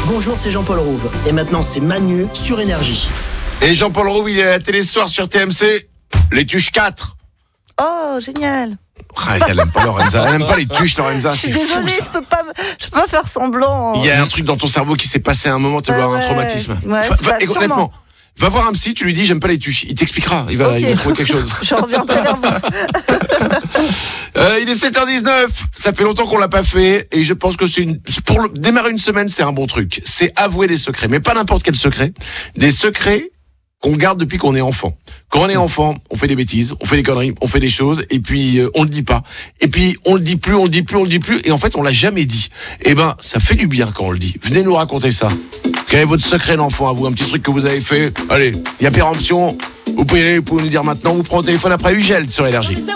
Bonjour, c'est Jean-Paul Rouve. Et maintenant, c'est Manu sur Énergie. Et Jean-Paul Rouve, il est à la télé ce soir sur TMC. Les Tuches 4. Oh, génial. Elle aime pas Lorenza. Elle aime pas les Tuches, Lorenza. Je suis C'est désolée, fou, ça. je peux pas faire semblant. Il y a un truc dans ton cerveau qui s'est passé à un moment, tu vas avoir un traumatisme. Ouais, Écoute, sûrement. honnêtement, va voir un psy, tu lui dis j'aime pas les Tuches. Il t'expliquera, il va trouver quelque chose. Je reviendrai vers vous. Il est 7h19, ça fait longtemps qu'on l'a pas fait et je pense que pour démarrer une semaine, c'est un bon truc. C'est avouer des secrets, mais pas n'importe quel secret. Des secrets qu'on garde depuis qu'on est enfant. Quand on est enfant, on fait des bêtises, on fait des conneries, on fait des choses et puis on le dit pas. Et puis on le dit plus et en fait on l'a jamais dit. Eh ben, ça fait du bien quand on le dit. Venez nous raconter ça. Quel est votre secret d'enfant à vous? Un petit truc que vous avez fait? Allez, il y a péremption. Vous pouvez nous le dire maintenant. Vous prenez au téléphone après Ugel sur Énergie.